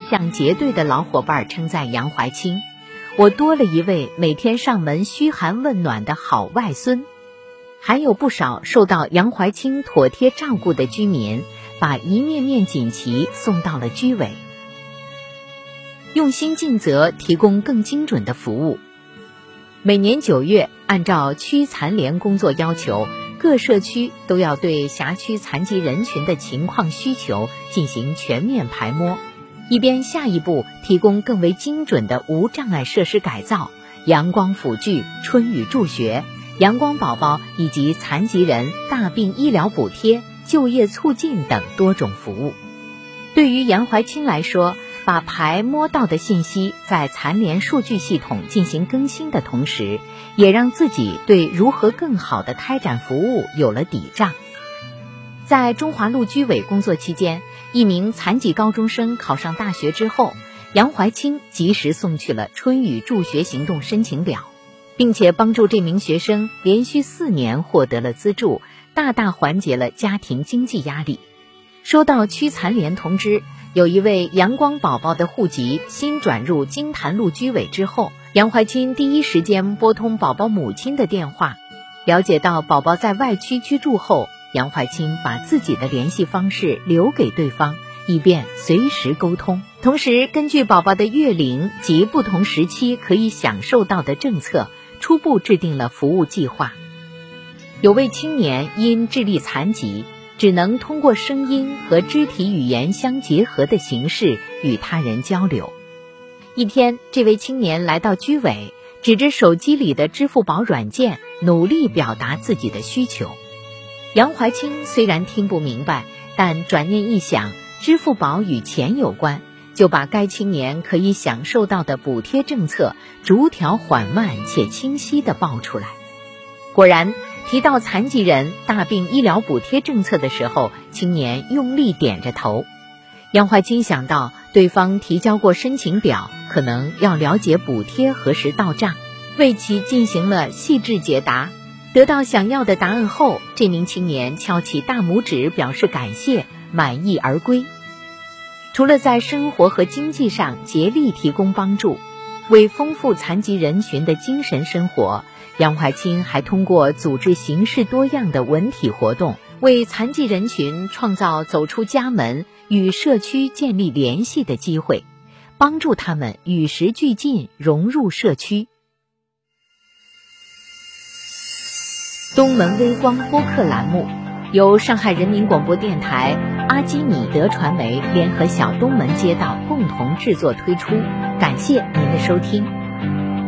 向结对的老伙伴称赞杨怀清：我多了一位每天上门嘘寒问暖的好外孙。还有不少受到杨怀清妥帖照顾的居民，把一面面锦旗送到了居委，用心尽责，提供更精准的服务。每年9月，按照区残联工作要求，各社区都要对辖区残疾人群的情况需求进行全面排摸，以便下一步提供更为精准的无障碍设施改造、阳光辅具、春雨助学、阳光宝宝以及残疾人大病医疗补贴、就业促进等多种服务。对于杨怀清来说，把排摸到的信息在残联数据系统进行更新的同时，也让自己对如何更好地开展服务有了抵账。在中华路居委工作期间，一名残疾高中生考上大学之后，杨怀清及时送去了春雨助学行动申请表，并且帮助这名学生连续4年获得了资助，大大缓解了家庭经济压力。收到区残联通知，有一位阳光宝宝的户籍新转入金坛路居委之后，杨怀清第一时间拨通宝宝母亲的电话，了解到宝宝在外区居住后，杨怀清把自己的联系方式留给对方，以便随时沟通。同时，根据宝宝的月龄及不同时期可以享受到的政策，初步制定了服务计划。有位青年因智力残疾，只能通过声音和肢体语言相结合的形式与他人交流。一天，这位青年来到居委，指着手机里的支付宝软件，努力表达自己的需求。杨怀清虽然听不明白，但转念一想，支付宝与钱有关，就把该青年可以享受到的补贴政策逐条缓慢且清晰地报出来。果然，提到残疾人大病医疗补贴政策的时候，青年用力点着头。杨怀清想到对方提交过申请表，可能要了解补贴何时到账，为其进行了细致解答。得到想要的答案后，这名青年翘起大拇指表示感谢，满意而归。除了在生活和经济上竭力提供帮助，为丰富残疾人群的精神生活，杨怀清还通过组织形式多样的文体活动，为残疾人群创造走出家门、与社区建立联系的机会，帮助他们与时俱进，融入社区。东门微光播客栏目由上海人民广播电台、阿基米德传媒联合小东门街道共同制作推出，感谢您的收听。